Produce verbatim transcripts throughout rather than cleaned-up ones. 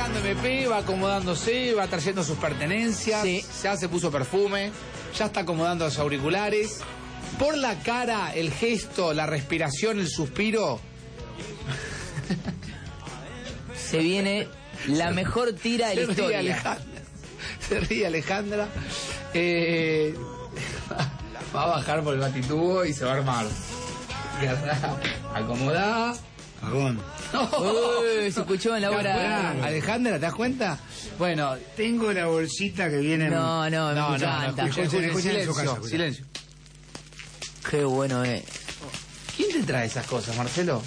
cargando M P, va acomodándose, va trayendo sus pertenencias, Sí. ya se puso perfume, ya está acomodando los auriculares. Por la cara, el gesto, la respiración, el suspiro. Se viene la mejor tira de la Se ríe historia. Alejandra. Se ríe Alejandra. Eh, va a bajar por el batitubo y se va a armar. Acomodada. Cagón. Uy, se escuchó en la ¿Te das obra. cuenta? Alejandra, ¿te das cuenta? Bueno, Tengo la bolsita que viene... No, no, me no, no, no, encanta. escuchen, Escuchen, escuchen en su silencio, casa, escuchen. silencio. Qué bueno es. ¿Quién te trae esas cosas, Marcelo?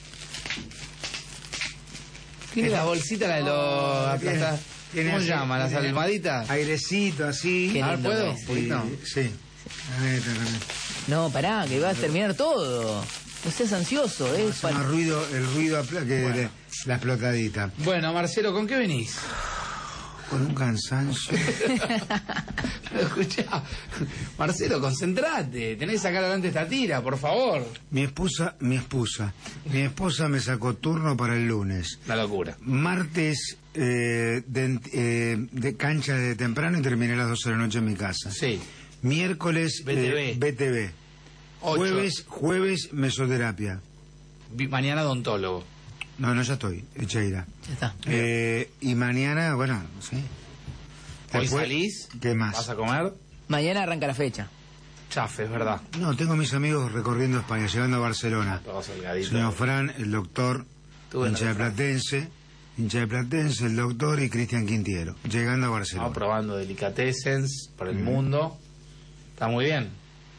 Tiene la bolsita, la de los... tiene- aplasta- tiene ¿Cómo se así, llama? ¿Las tiene almohaditas? Airecito, así. Qué A ver, lindo ¿puedo? que Un es. poquito. Sí. sí. A ver, a ver. No, pará, que va a terminar todo. No seas ansioso, ¿eh? Hace más ruido, el ruido apla- que Bueno. de- la explotadita. Bueno, Marcelo, ¿con qué venís? Con un cansancio. Escuchá, Marcelo, concentrate. Tenés que sacar adelante esta tira, por favor. Mi esposa, mi esposa. Mi esposa me sacó turno para el lunes. La locura. Martes eh, de, eh, de cancha de temprano y terminé a las doce de la noche en mi casa. Sí. Miércoles B T V. eh, B T V. Ocho. Jueves, jueves mesoterapia. Vi- Mañana odontólogo. No, no, ya estoy, Echeira. Ya está. Eh, y mañana, bueno, sí. Hoy Después, salís. ¿Qué más? ¿Vas a comer? Mañana arranca la fecha. Chafe, es verdad. No, tengo mis amigos recorriendo España, llegando a Barcelona. Todos holgaditos. Señor Fran, el doctor, Tuve hincha de la Fran. Platense, hincha de Platense, el doctor y Cristian Quintiero, llegando a Barcelona. Estamos probando delicatessens por el Mm. mundo. Está muy bien.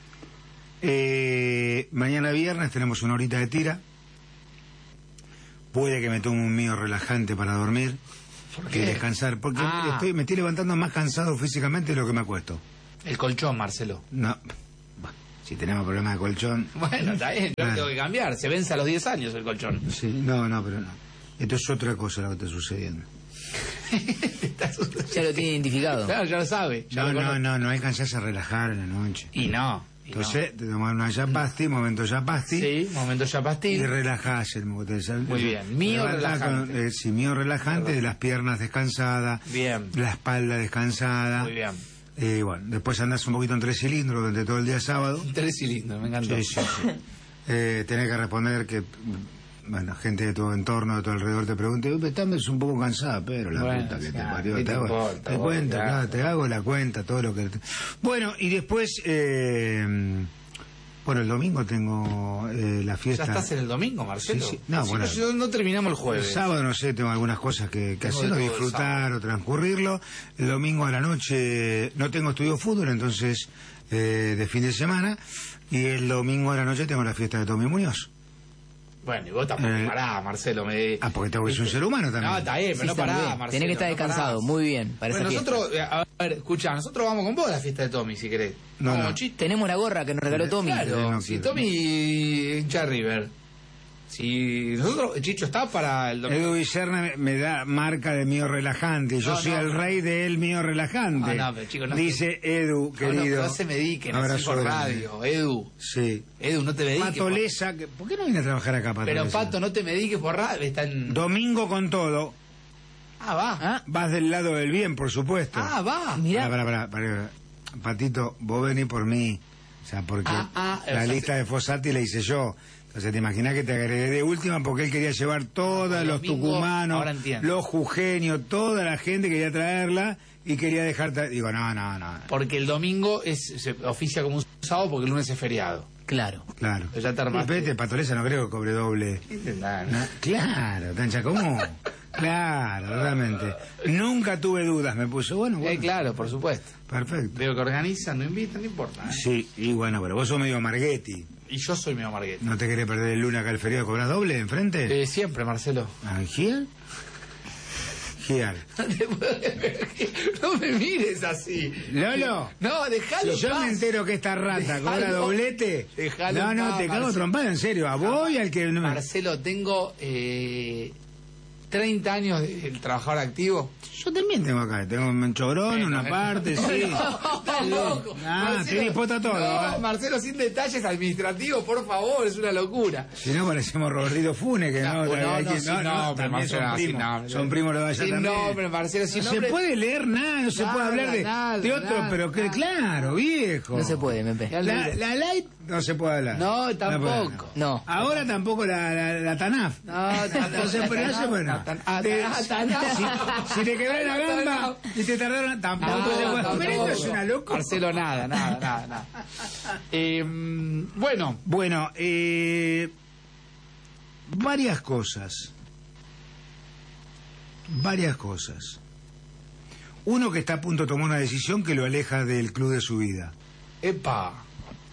Eh, mañana viernes tenemos una horita de tira. Puede que me tome un mío relajante para dormir ¿Por que qué? descansar, porque Ah. estoy, me estoy levantando más cansado físicamente de lo que me acuesto. El colchón, Marcelo. No, bah, si tenemos problemas de colchón. Bueno, está bien, yo Ah. tengo que cambiar. Se vence a los diez años el colchón. Sí, no, no, pero no. Esto es otra cosa lo que está sucediendo. Está sucediendo. Ya lo tiene identificado. Claro, ya lo sabe. Ya No, lo no, conoce. no, no hay que cansarse a relajar en la noche. Y no. y Entonces, te tomas una yapasti, momento no. yapasti, Sí, momento ya y pastil. relajás el moco. Muy bien. Mío relajante. Con, eh, sí, mío relajante, de las piernas descansadas, Bien. la espalda descansada. Muy bien. Y bueno, después andás un poquito en tres cilindros durante todo el día sábado. Tres cilindros, me encantó. Sí, sí, sí. Eh, tenés que responder que, bueno, gente de tu entorno, de tu alrededor te pregunte, "Uy, estás un poco cansada, pero la Bueno, puta que te claro, parió, ¿qué te, te hago, importa, te vos, cuenta, claro. claro, te hago la cuenta, todo lo que... te- Bueno, y después, eh, bueno, el domingo tengo eh, la ¿Ya fiesta. estás en el domingo, Marcelo? Sí, sí. No, Si bueno. yo- no terminamos el El jueves. sábado, no sé, tengo algunas cosas que, que Tengo hacer, de o todo el disfrutar sábado. o transcurrirlo. El domingo a la noche no tengo estudio de fútbol, entonces eh, de fin de semana. Y el domingo a la noche tengo la fiesta de Tommy Muñoz. Bueno, y vos tampoco Eh, pará, Marcelo. Me... Ah, porque tengo que ser un ser humano también. No, está bien, pero Sí, no pará, también. Marcelo. Tenés que estar no descansado. parás. Muy bien, para Bueno, esa fiesta. nosotros, eh, a ver, escuchá, nosotros vamos con vos a la fiesta de Tommy, si querés. No, Vamos, no. Chito. Tenemos la gorra que nos regaló Tommy. Claro, no si quiero. Tommy hincha River. Si nosotros, Chicho está para el domingo. Edu Vicerna me, me da marca de mío relajante. Yo No, soy no, el no. rey de él mío relajante. No, no, pero chico, no- Dice Edu, No, querido. no, no se medique, no Abrazo por grande. radio. Edu, Sí. Edu, no te mediques. Patolesa, que- ¿por qué no viene a trabajar acá, por- Patolesa? Pero Pato, no te mediques por radio. Está en... Domingo con todo. Ah, va. Ah, Vas del lado del bien, por supuesto. Ah, va. mirá. Pará, pará, pará, pará. Patito, vos venís por mí. O sea, porque Ah, ah, la o sea, lista de Fossati la hice yo. Entonces te imaginás que te agregué de última porque él quería llevar todos el los domingo, tucumanos, ahora entiendo. los jujeños, toda la gente quería traerla y quería dejarte... Digo, no, no, no. Porque el domingo es, se oficia como un sábado porque el lunes es feriado. Claro. Claro. Ya te armaste. Vete, Patolesa no creo que cobre doble. Nah, No, claro, tancha común. Claro, realmente. Nunca tuve dudas, me puso. Bueno, Eh, bueno. claro, por supuesto. Perfecto. Veo que organizan, no invitan, no importa. ¿eh? Sí, y bueno, pero vos sos medio Marghetti. Y yo soy medio Marguete. ¿No te querés perder el lunes acá el feriado? ¿Cobras doble enfrente? Eh, siempre, Marcelo. ¿Ah, Gial? Gial. No te puedo creer que- no me mires así. Lolo. No, déjalo. Si yo en paz. me entero que esta rata Dejalo- cobra doblete, dejalo no, en no, paz, te cago Marcelo. trompada, en serio, a vos y al que... no me- Marcelo, tengo eh, treinta años del trabajador activo. Yo también tengo acá, tengo un chobrón, Bueno, una no, parte, sí. Estás loco. Ah, Marcelo, te disputa todo. No, ¿eh? Marcelo, sin detalles administrativos, por favor, es una locura. Si no parecemos Rodrigo Funes, que no, No, hay no, que- no, sin nombre, también Marcelo, son sin primos, nombre. son primos los de allá Sin también. nombre, Marcelo, sin no nombre. se puede leer nada, no se Nada, puede hablar de, nada, de otro, nada, pero que nada. claro, viejo. No se puede, Mepe. Ya La, le- la light no se puede hablar. No, tampoco. puede. No. Ahora tampoco la, la, la TANAF. No, Entonces, pero no se puede. no. Ah, Te- ah, Tanaf. si, si te quebré la gamba y te tardaron, tampoco No, se puede. tampoco. Pero esto es una locura. Marcelo, nada, nada, nada, nada. Eh, bueno, Bueno, eh, varias cosas. Varias cosas. Uno que está a punto de tomar una decisión que lo aleja del club de su vida. epa.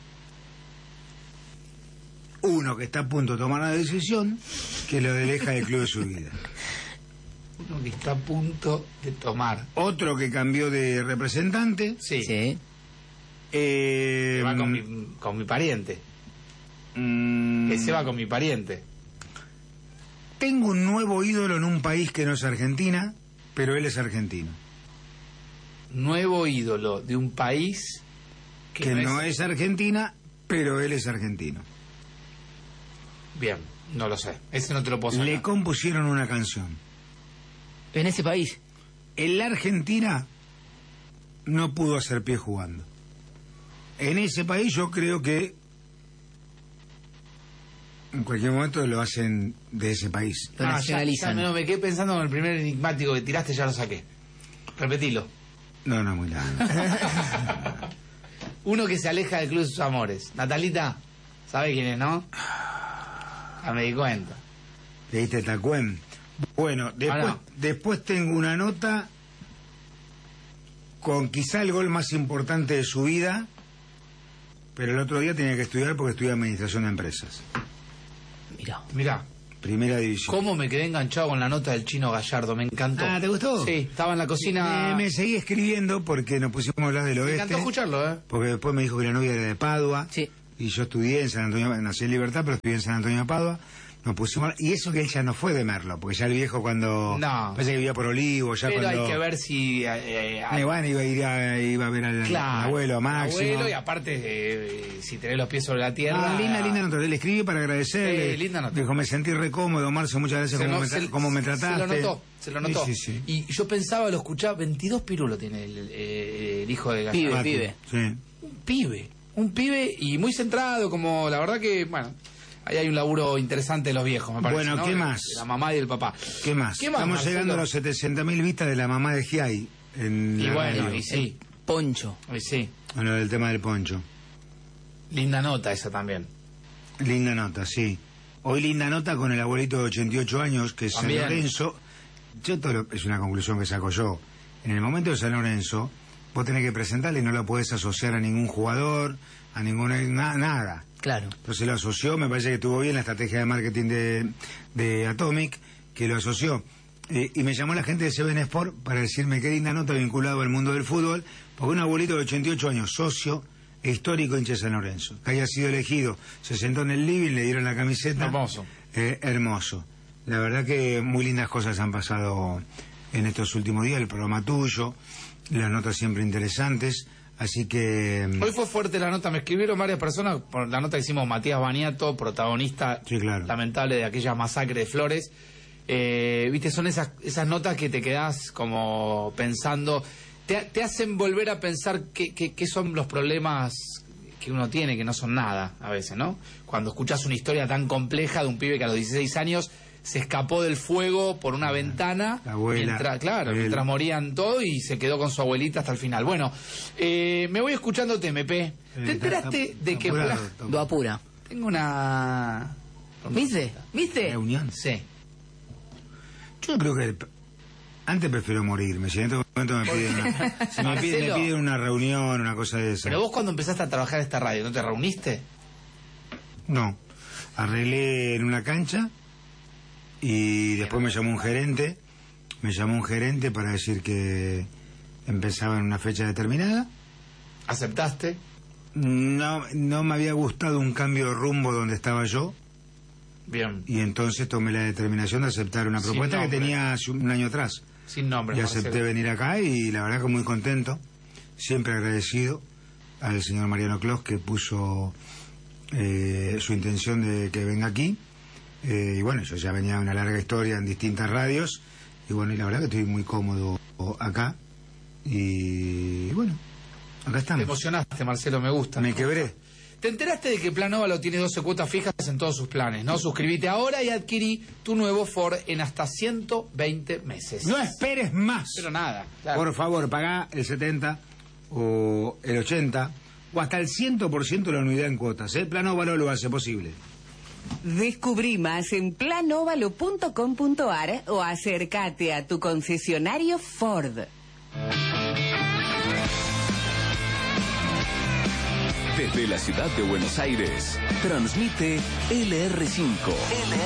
Uno que está a punto de tomar una decisión que lo aleja del club de su vida. Uno que está a punto de tomar. Otro que cambió de representante. Sí. Sí. Eh, Se va con mi, con mi pariente. mm, Que se va con mi pariente. Tengo un nuevo ídolo en un país que no es Argentina, pero él es argentino. Nuevo ídolo de un país que, Que no es Argentina, pero él es argentino. Bien, no lo sé. Ese no te lo puedo sacar. Le compusieron una canción. En ese país. En la Argentina no pudo hacer pie jugando. En ese país yo creo que en cualquier momento lo hacen de ese país. Lo Ah, ya- nacionalizan. ya me, me quedé pensando en el primer enigmático que tiraste, ya lo saqué. Repetilo. No, no, muy largo. Uno que se aleja del club de sus amores. Natalita, ¿sabe quién es, no? Ya me di cuenta. ¿Leíste Tacuen? Bueno, después, Ah, no. después tengo una nota con quizá el gol más importante de su vida, pero el otro día tenía que estudiar porque estudia Administración de Empresas. Mirá. Mirá, Primera división. cómo me quedé enganchado con la nota del Chino Gallardo, me encantó. Ah, ¿te gustó? Sí, estaba en la cocina. Eh, me seguí escribiendo porque nos pusimos a hablar del Me oeste. encantó escucharlo, ¿eh? Porque después me dijo que la novia era de Padua. Sí. Y yo estudié en San Antonio, nací en Libertad, pero estudié en San Antonio de Padua. Nos pusimos, y eso que él ya no fue de Merlo, porque ya el viejo cuando... No. Parece que vivía por Olivo, ya Pero cuando... hay que ver si... eh, eh, Eh, bueno, iba a ir a, iba a ver al, claro, al abuelo, a Máximo. al abuelo, y aparte, eh, si tenés los pies sobre la tierra... Ah, linda, linda nota. Le escribí para agradecerle. Sí, linda nota. Dijo, me sentí re cómodo, Marce, muchas gracias Se como, no- me, tra- se- cómo me Se trataste. lo notó, se lo notó. Sí, sí, sí. Y yo pensaba, lo escuchaba, veintidós pirulos tiene el, eh, el hijo de Gallardo. Pibe, Ah, pibe. Sí. Un pibe, un pibe y muy centrado, como la verdad que, bueno, ahí hay un laburo interesante de los viejos, me parece. Bueno, ¿no? ¿qué De- más? de la mamá y del papá. ¿Qué más? ¿Qué más, Estamos Marcelo? llegando a los setecientas mil vistas de la mamá de Giai. En Y la bueno, radio. y sí, Poncho. y sí. Bueno, del tema del poncho. Linda nota esa también. Linda nota, sí. Hoy linda nota con el abuelito de ochenta y ocho años, que es San También. Lorenzo. Yo esto lo- es una conclusión que saco yo. En el momento de San Lorenzo, vos tenés que presentarle y no lo podés asociar a ningún jugador, a ninguna... na- nada. Claro. Entonces lo asoció, me parece que estuvo bien la estrategia de marketing de, de Atomic, que lo asoció. Eh, y me llamó la gente de Seven Sport para decirme qué linda nota vinculado al mundo del fútbol, porque un abuelito de ochenta y ocho años, socio e histórico hincha de San Lorenzo, que haya sido elegido, se sentó en el living, le dieron la camiseta. Hermoso. Eh, hermoso. La verdad que muy lindas cosas han pasado en estos últimos días, el programa tuyo, las notas siempre interesantes. Así que... Hoy fue fuerte la nota, me escribieron varias personas por la nota que hicimos Matías Baniato, protagonista Sí, claro. lamentable de aquella masacre de Flores. Eh, Viste, son esas, esas notas que te quedás como pensando, te, te hacen volver a pensar qué qué- qué son los problemas que uno tiene, que no son nada a veces, ¿no? Cuando escuchas una historia tan compleja de un pibe que a los dieciséis años se escapó del fuego por una ventana, la abuela, mientras, claro, él. mientras morían todos y se quedó con su abuelita hasta el final. Bueno, eh, me voy escuchándote, M P. ¿Te Eh, enteraste está- de está que... apurado, Pla- está- Do apura. Tengo una... ¿Viste? ¿Viste? reunión. Sí. Yo creo que antes prefiero morirme. Si en este momento me piden una, si me piden, me Marcelo. piden una reunión, una cosa de esa. Pero vos cuando empezaste a trabajar en esta radio, ¿no te reuniste? No. Arreglé en una cancha y después me llamó un gerente. Me llamó un gerente para decir que empezaba en una fecha determinada. ¿Aceptaste? No, no me había gustado un cambio de rumbo donde estaba yo. Bien. Y entonces tomé la determinación de aceptar una propuesta que tenía hace un año atrás. Sin nombre. Y acepté Marcelo. venir acá y la verdad que muy contento, siempre agradecido al señor Mariano Clos que puso eh, su intención de que venga aquí. Eh, y bueno, yo ya venía una larga historia en distintas radios y bueno, y la verdad que estoy muy cómodo acá y bueno, acá Te estamos. emocionaste, Marcelo, me gusta. Me quebré. Te enteraste de que Plan Óvalo tiene doce cuotas fijas en todos sus planes, ¿no? Suscríbete ahora y adquirí tu nuevo Ford en hasta ciento veinte meses. No esperes más. Pero nada, claro. Por favor, pagá el setenta o el ochenta o hasta el cien por ciento de la unidad en cuotas. El Plan Óvalo lo hace posible. Descubrí más en plan óvalo punto com punto ar o acércate a tu concesionario Ford. Desde la ciudad de Buenos Aires, transmite L R cinco.